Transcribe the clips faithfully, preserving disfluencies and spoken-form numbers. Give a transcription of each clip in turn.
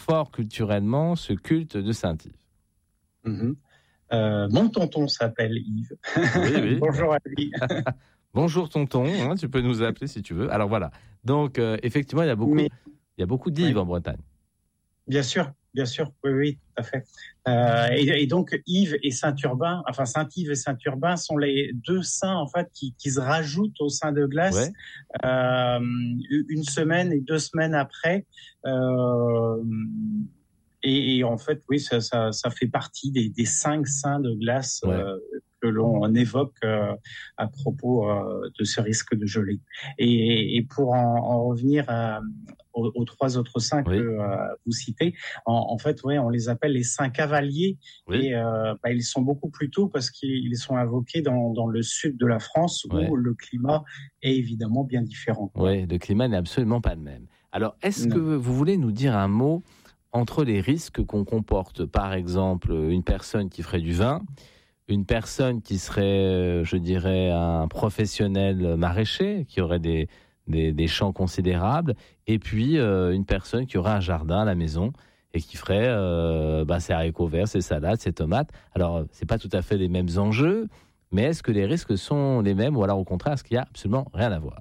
fort culturellement ce culte de Saint-Yves. Mmh. Euh, mon tonton s'appelle Yves. Oui, oui. Bonjour à lui. Bonjour tonton, hein, tu peux nous appeler si tu veux. Alors voilà, donc euh, effectivement, il y a beaucoup, Mais, il y a beaucoup d'Yves oui. en Bretagne. Bien sûr, bien sûr, oui, oui, tout à fait. Euh, et, et donc Yves et Saint-Urbain, enfin Saint-Yves et Saint-Urbain sont les deux saints en fait qui, qui se rajoutent au Saint de Glace Ouais. euh, une semaine et deux semaines après. Euh, et, et en fait, oui, ça, ça, ça fait partie des, des cinq saints de glace Ouais. euh, que l'on évoque euh, à propos euh, de ce risque de gelée. Et, et pour en, en revenir à, aux, aux trois autres saints Oui. que euh, vous citez, en, en fait, ouais, on les appelle les saints cavaliers. Oui. Et euh, bah, ils sont beaucoup plus tôt parce qu'ils sont invoqués dans, dans le sud de la France Ouais. où le climat est évidemment bien différent. Oui, le climat n'est absolument pas le même. Alors, est-ce Non. que vous voulez nous dire un mot entre les risques qu'on comporte, par exemple, une personne qui ferait du vin, une personne qui serait, je dirais, un professionnel maraîcher, qui aurait des, des, des champs considérables, et puis euh, une personne qui aurait un jardin à la maison et qui ferait euh, bah, ses haricots verts, ses salades, ses tomates. Alors, c'est pas tout à fait les mêmes enjeux, mais est-ce que les risques sont les mêmes, ou alors au contraire, est-ce qu'il n'y a absolument rien à voir ?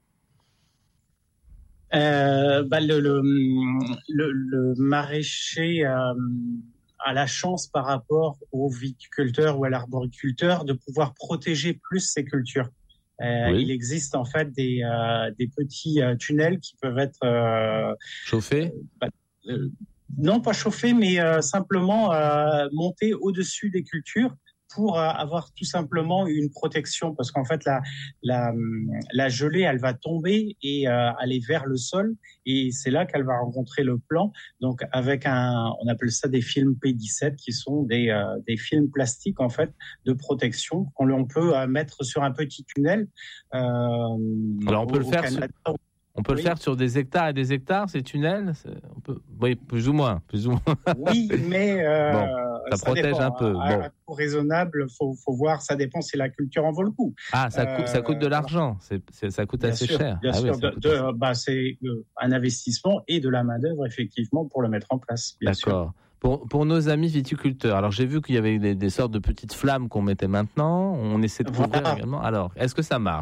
Euh, bah le, le, le, le maraîcher euh, a la chance par rapport au viticulteur ou à l'arboriculteur de pouvoir protéger plus ses cultures. Euh, Oui. Il existe en fait des, euh, des petits euh, tunnels qui peuvent être euh, Chauffé ? bah, euh, non pas chauffés, mais euh, simplement euh, montés au-dessus des cultures pour euh, avoir tout simplement une protection, parce qu'en fait la la la gelée elle va tomber et euh, aller vers le sol, et c'est là qu'elle va rencontrer le plan. Donc avec un, on appelle ça des films P dix-sept, qui sont des euh, des films plastiques en fait de protection qu'on l'on peut euh, mettre sur un petit tunnel. Euh, Alors on peut au, le faire au Canada. sur, on peut Oui. le faire sur des hectares et des hectares, ces tunnels. C'est- on peut, oui, plus ou moins, plus ou moins. Oui, mais euh, Bon, ça protège dépend. un peu, À, bon. à coût raisonnable, faut faut voir. Ça dépend si la culture en vaut le coup. Ah, ça, coûte, ça coûte de Euh, l'argent. C'est, c'est- ça coûte Bien assez sûr, cher. bien Ah oui, sûr. ça De, coûte de- assez- bah, c'est euh, un investissement et de la main d'œuvre effectivement pour le mettre en place. Bien sûr. D'accord. Pour, pour nos amis viticulteurs, alors j'ai vu qu'il y avait des, des sortes de petites flammes qu'on mettait maintenant. On essaie de couvrir Voilà. également. Alors, est-ce que ça marche ?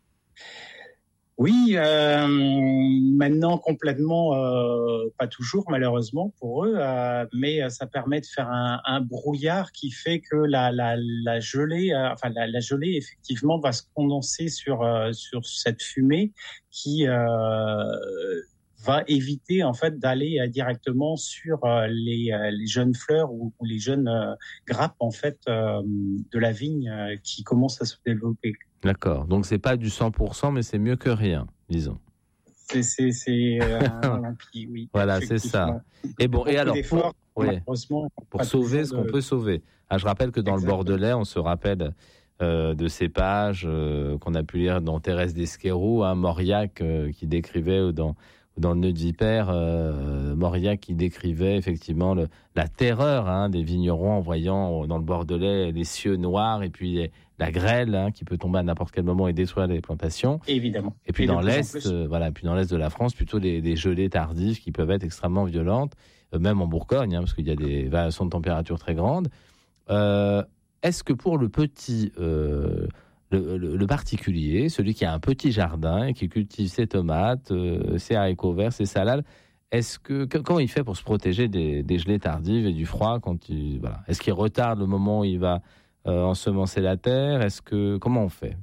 Oui, euh, maintenant complètement, euh, pas toujours malheureusement pour eux, euh, mais ça permet de faire un, un brouillard qui fait que la, la, la gelée, euh, enfin la, la gelée effectivement va se condenser sur euh, sur cette fumée qui euh, va éviter en fait d'aller euh, directement sur euh, les, euh, les jeunes fleurs ou, ou les jeunes euh, grappes en fait euh, de la vigne euh, qui commencent à se développer. D'accord. Donc c'est pas du cent pour cent, mais c'est mieux que rien, disons. C'est, c'est, c'est euh, un Olympie, oui. Voilà, c'est ça. Effectivement. Et bon, Beaucoup et alors d'efforts, pour, oui, malheureusement, pour pas sauver toujours ce qu'on de- peut sauver. Ah, je rappelle que dans Exactement. le Bordelais, on se rappelle euh, de ces pages euh, qu'on a pu lire dans Thérèse d'Esquerroux, hein, Mauriac euh, qui décrivait, ou dans, ou dans le Nœud de Vipère, euh, Mauriac qui décrivait effectivement le, la terreur hein, des vignerons en voyant dans le Bordelais les cieux noirs et puis les- la grêle hein, qui peut tomber à n'importe quel moment et détruire les plantations. Évidemment. Et puis Et de dans plus en l'est, plus. euh, voilà, puis dans l'est de la France, plutôt des, des gelées tardives qui peuvent être extrêmement violentes, euh, même en Bourgogne, hein, parce qu'il y a des variations de température très grandes. Euh, est-ce que pour le petit, euh, le, le- le particulier, celui qui a un petit jardin et qui cultive ses tomates, euh, ses haricots verts, ses salades, est-ce que que- comment il fait pour se protéger des, des gelées tardives et du froid quand il, voilà, est-ce qu'il retarde le moment où il va euh, ensemencer la terre? Est-ce que comment on fait?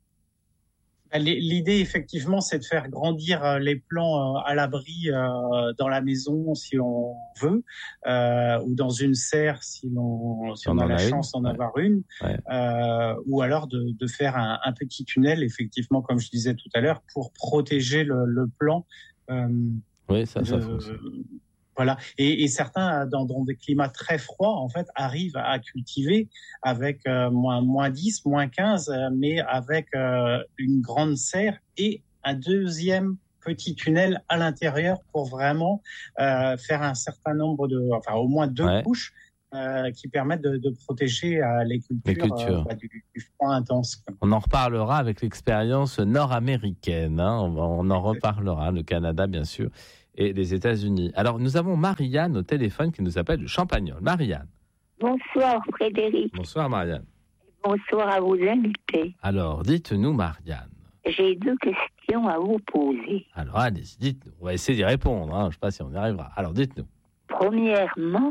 L'idée, effectivement, c'est de faire grandir euh, les plants euh, à l'abri euh, dans la maison, si on veut, euh, ou dans une serre, si, l'on, si on, On a en la a une, chance d'en ouais. avoir une, Ouais. euh, ou alors de, de faire un, un petit tunnel, effectivement, comme je disais tout à l'heure, pour protéger le, le plant. Euh, Oui, ça, ça de- fonctionne. Voilà. Et, et certains, dans, dans des climats très froids, en fait, arrivent à cultiver avec euh, moins, moins dix, moins quinze, euh, mais avec euh, une grande serre et un deuxième petit tunnel à l'intérieur pour vraiment euh, faire un certain nombre de, enfin, au moins deux Ouais. couches euh, qui permettent de, de protéger euh, les cultures, Les cultures. euh, bah, du, du froid intense. quoi. On en reparlera avec l'expérience nord-américaine. Hein. On, va- on en reparlera, le Canada, bien sûr. et des États-Unis. Alors, nous avons Marianne au téléphone qui nous appelle de Champagnole. Marianne. Bonsoir Frédéric. Bonsoir Marianne. Bonsoir à vos invités. Alors, dites-nous Marianne. J'ai deux questions à vous poser. Alors, allez-y, dites-nous. On va essayer d'y répondre. Hein. Je ne sais pas si on y arrivera. Alors, dites-nous. Premièrement,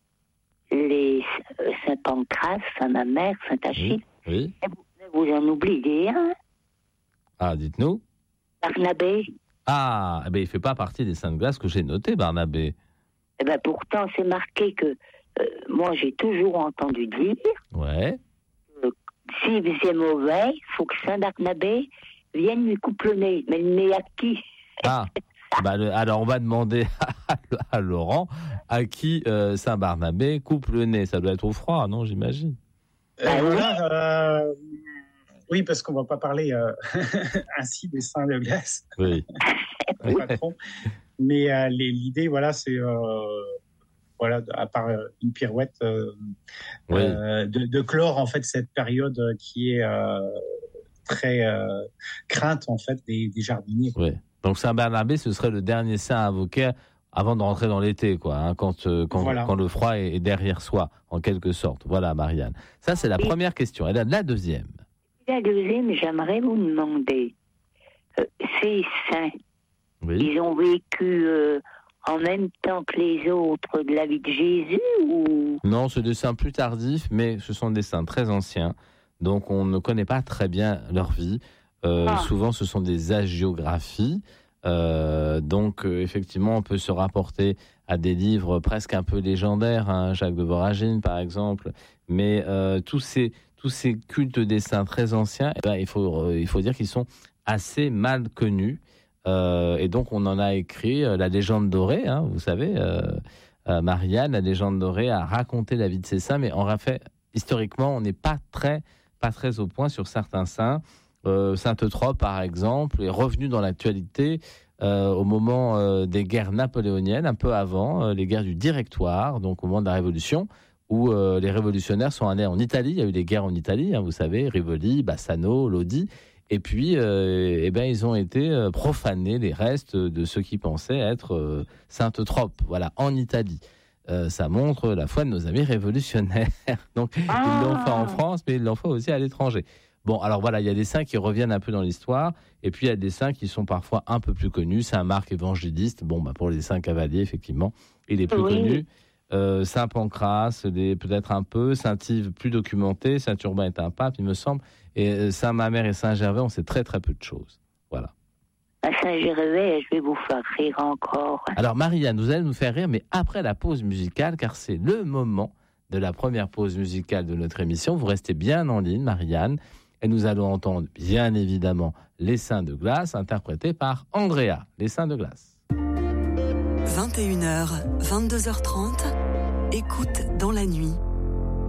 les euh, Saint-Pancras, Saint-Mamère, Saint-Achille. Oui. oui. Vous, vous en oubliez un. Ah, dites-nous. Barnabé. Ah, eh ben, il ne fait pas partie des saints de glace que j'ai notés, Barnabé. Eh ben, pourtant, c'est marqué que euh, moi, j'ai toujours entendu dire ouais. que s'il faisait mauvais, il faut que Saint-Barnabé vienne lui couper le nez. Mais le nez à qui? Ah, bah, le, alors on va demander à, à Laurent à qui euh, Saint-Barnabé coupe le nez. Ça doit être au froid, non, j'imagine. Euh, voilà, euh, oui, parce qu'on ne va pas parler euh, ainsi des saints de glace. Oui. Patron. Mais euh, les, l'idée, voilà, c'est, euh, voilà, à part une pirouette, euh, oui. euh, de, de clore en fait cette période qui est euh, très euh, crainte en fait des, des jardiniers. Oui. Donc Saint-Barnabé, ce serait le dernier saint à invoquer avant de rentrer dans l'été, quoi, hein, quand, euh, quand, voilà. quand le froid est, est derrière soi, en quelque sorte. Voilà, Marianne. Ça, c'est la oui. première question. Et là, la deuxième. La deuxième, j'aimerais vous demander, euh, ces saints, oui. ils ont vécu euh, en même temps que les autres de la vie de Jésus ou... Non, c'est des saints plus tardifs, mais ce sont des saints très anciens. Donc, on ne connaît pas très bien leur vie. Euh, ah. Souvent, ce sont des hagiographies. Euh, donc, euh, effectivement, on peut se rapporter à des livres presque un peu légendaires, hein, Jacques de Voragine, par exemple. Mais euh, tous ces tous ces cultes des saints très anciens, eh ben, il faut euh, il faut dire qu'ils sont assez mal connus. Euh, et donc, on en a écrit euh, la légende dorée, hein, vous savez, euh, euh, Marianne, la légende dorée a raconté la vie de ces saints, mais en fait, historiquement, on n'est pas très pas très au point sur certains saints. Euh, Sainte-Eutrope, par exemple, est revenu dans l'actualité euh, au moment euh, des guerres napoléoniennes, un peu avant, euh, les guerres du Directoire, donc au moment de la Révolution, où euh, les révolutionnaires sont allés en Italie. Il y a eu des guerres en Italie, hein, vous savez, Rivoli, Bassano, Lodi. Et puis, euh, eh ben, ils ont été euh, profanés, les restes de ceux qui pensaient être euh, Sainte-Eutrope, voilà, en Italie. Euh, ça montre la foi de nos amis révolutionnaires. Donc, ah. ils l'ont fait en France, mais ils l'ont fait aussi à l'étranger. Bon, alors voilà, il y a des saints qui reviennent un peu dans l'histoire, et puis il y a des saints qui sont parfois un peu plus connus. Saint Marc évangéliste, bon, bah pour les saints cavaliers, effectivement, il est plus oui. connu. Euh, Saint Pancras, les, peut-être un peu. Saint Yves, plus documenté. Saint Urbain est un pape, il me semble. Et Saint Mamère et Saint Gervais, on sait très très peu de choses. Voilà. À Saint Gervais, je vais vous faire rire encore. Alors Marianne, vous allez nous faire rire, mais après la pause musicale, car c'est le moment de la première pause musicale de notre émission. Vous restez bien en ligne, Marianne. Et nous allons entendre, bien évidemment, Les Saints de glace, interprétés par Andrea, Les Saints de glace. vingt et une heures, vingt-deux heures trente, écoute dans la nuit.